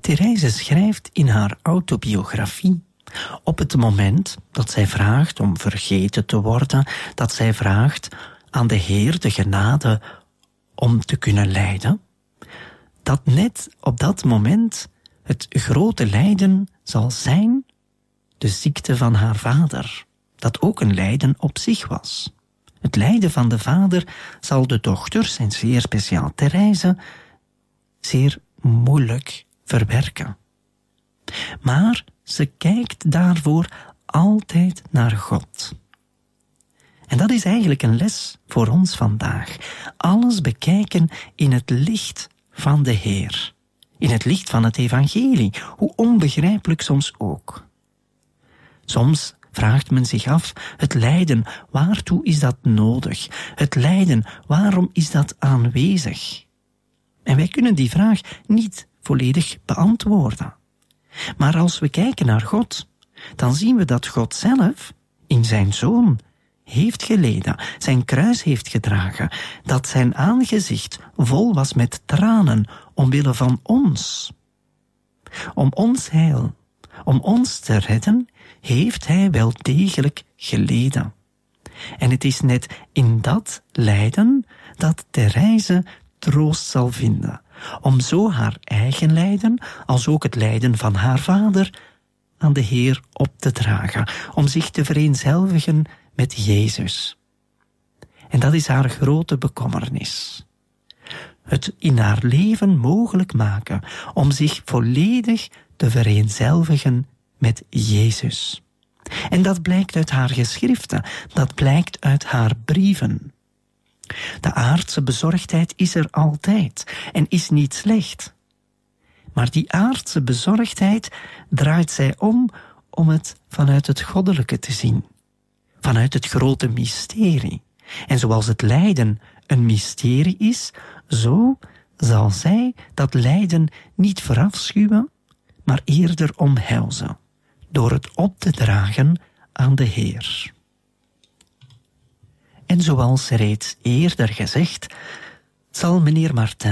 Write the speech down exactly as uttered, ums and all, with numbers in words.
Therese schrijft in haar autobiografie: op het moment dat zij vraagt om vergeten te worden, dat zij vraagt aan de Heer de genade om te kunnen lijden, dat net op dat moment het grote lijden zal zijn de ziekte van haar vader, dat ook een lijden op zich was. Het lijden van de vader zal de dochters, en zeer speciaal Therese, zeer moeilijk verwerken. Maar ze kijkt daarvoor altijd naar God. En dat is eigenlijk een les voor ons vandaag. Alles bekijken in het licht van de Heer. In het licht van het evangelie, hoe onbegrijpelijk soms ook. Soms vraagt men zich af, het lijden, waartoe is dat nodig? Het lijden, waarom is dat aanwezig? En wij kunnen die vraag niet volledig beantwoorden. Maar als we kijken naar God, dan zien we dat God zelf in zijn Zoon heeft geleden, zijn kruis heeft gedragen, dat zijn aangezicht vol was met tranen omwille van ons. Om ons heil, om ons te redden, heeft hij wel degelijk geleden. En het is net in dat lijden dat Therese troost zal vinden, om zo haar eigen lijden, als ook het lijden van haar vader, aan de Heer op te dragen, om zich te vereenzelvigen met Jezus. En dat is haar grote bekommernis. Het in haar leven mogelijk maken om zich volledig te vereenzelvigen met Jezus. En dat blijkt uit haar geschriften, dat blijkt uit haar brieven. De aardse bezorgdheid is er altijd en is niet slecht. Maar die aardse bezorgdheid draait zij om om het vanuit het goddelijke te zien. Vanuit het grote mysterie. En zoals het lijden een mysterie is, zo zal zij dat lijden niet verafschuwen, maar eerder omhelzen, door het op te dragen aan de Heer. En zoals reeds eerder gezegd, zal meneer Martin